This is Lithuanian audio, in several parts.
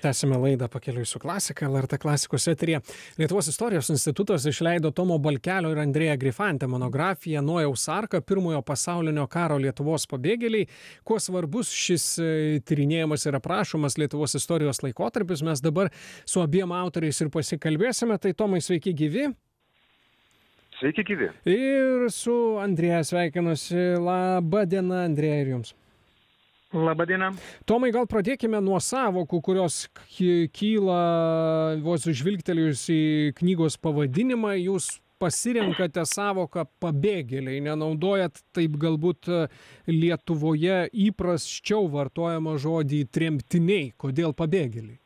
Tęsime laidą Pakeliui su klasika, LRT klasikos eteryje. Lietuvos istorijos institutas išleido Tomo Balkelio ir Andrėja Grifante monografiją Nojaus arka pirmojo pasaulinio karo Lietuvos pabėgėliai. Kuo svarbus šis tyrinėjimas ir aprašomas Lietuvos istorijos laikotarpis, mes dabar su abiem autoriais ir pasikalbėsime. Tai Tomai, sveiki gyvi. Sveiki gyvi. Ir su Andrėja sveikinuosi. Labą dieną, Andrėja, ir jums. Labadiena. Tomai, gal pradėkime nuo sąvokų, kurios kyla vos žvilgtelėjus į knygos pavadinimą. Jūs pasirenkate sąvoką pabėgėliai, nenaudojat taip galbūt Lietuvoje įprasčiau vartojamą žodį tremtiniai. Kodėl pabėgėliai?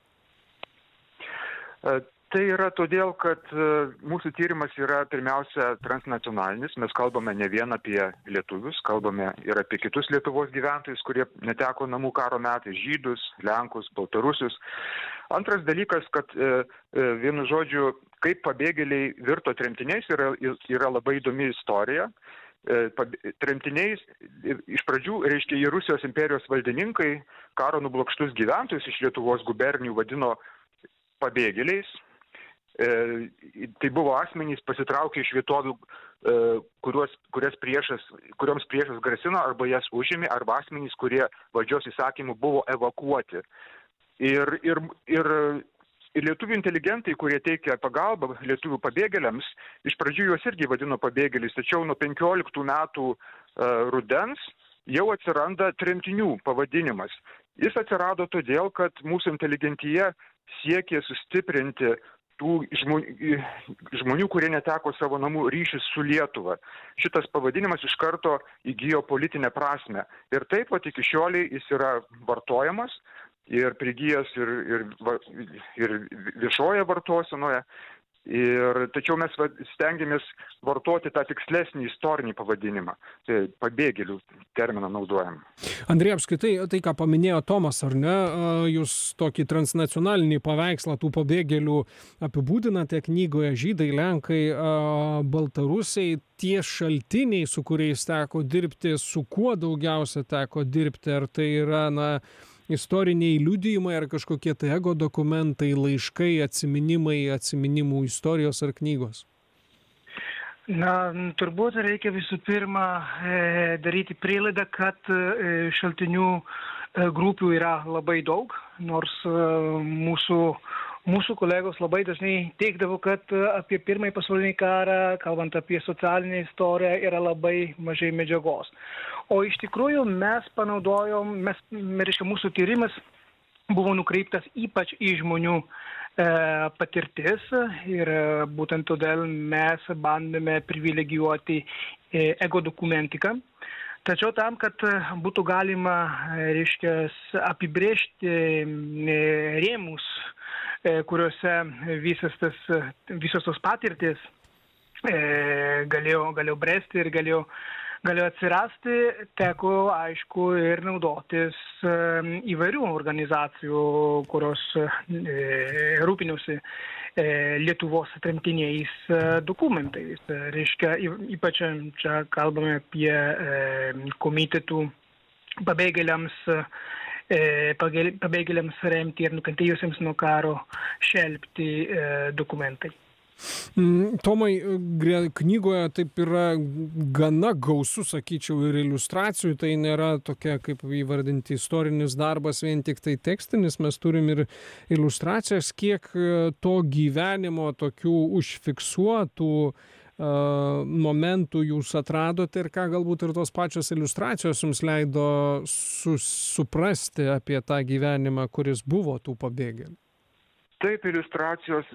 Tai yra todėl, kad mūsų tyrimas yra pirmiausia transnacionalinis. Mes kalbame ne vien apie lietuvius, kalbame ir apie kitus Lietuvos gyventojus, kurie neteko namų karo metais, žydus, lenkus, baltarusius. Antras dalykas, kad vienu žodžiu, kaip pabėgėliai virto tremtiniais, yra labai įdomi istorija. Tremtiniais iš pradžių, reiškia, į Rusijos imperijos valdininkai karo nublokštus gyventojus iš Lietuvos gubernijų vadino pabėgėliais. Tai buvo asmenys pasitraukę iš vietovių, kurioms priešas grasino arba jas užėmė, arba asmenys, kurie valdžios įsakymų buvo evakuoti. Ir lietuvių inteligentai, kurie teikia pagalbą lietuvių pabėgėliams, iš pradžių juos irgi vadino pabėgėliais, tačiau nuo 15 metų rudens jau atsiranda tremtinių pavadinimas. Jis atsirado todėl, kad mūsų inteligentija siekė sustiprinti tų žmonių, kurie neteko savo namų, ryšius su Lietuva. Šitas pavadinimas iš karto įgijo politinę prasmę. Ir taip pat iki šioliai jis yra vartojamas ir prigijęs ir viešoje vartosenoje. Tačiau mes stengiamės vartoti tą tikslesnį istorinį pavadinimą. Tai pabėgėlių terminą naudojam. Andrėja, apskritai, tai ką paminėjo Tomas, ar ne, jūs tokį transnacionalinį paveikslą tų pabėgėlių apibūdinate knygoje: žydai, lenkai, baltarusiai, tie šaltiniai, su kuriais teko dirbti, su kuo daugiausia teko dirbti, ar tai yra, istoriniai liudijimai ar kažkokie tai ego dokumentai, laiškai, atsiminimų istorijos ar knygos? Turbūt reikia visų pirma daryti prielaidą, kad šaltinių grupių yra labai daug, nors mūsų kolegos labai dažnai teigdavo, kad apie Pirmąjį pasaulinį karą, kalbant apie socialinę istoriją, yra labai mažai medžiagos. O iš tikrųjų mūsų tyrimas buvo nukreiptas ypač į žmonių patirtis ir būtent todėl mes bandėme privilegijuoti ego dokumentiką. Tačiau tam, kad būtų galima, apibrėžti rėmus, kuriuose visos tos patirtis galėjo bręsti ir galėjo atsirasti, teko, aišku, ir naudotis įvairių organizacijų, kurios rūpinosi Lietuvos tremtiniais dokumentais. Reiškia, ypač čia kalbame apie komitetų pabėgėliams remti ir nukentėjusiems nuo karo šelpti dokumentai. Tomai, knygoje taip yra gana gausu, sakyčiau, ir iliustracijų. Tai nėra tokia, kaip įvardinti, istorinis darbas, vien tik tai tekstinis. Mes turim ir iliustracijas, kiek to gyvenimo tokių užfiksuotų momentų jūs atradote ir ką galbūt ir tos pačios iliustracijos jums leido suprasti apie tą gyvenimą, kuris buvo tų pabėgėlių. Taip, iliustracijos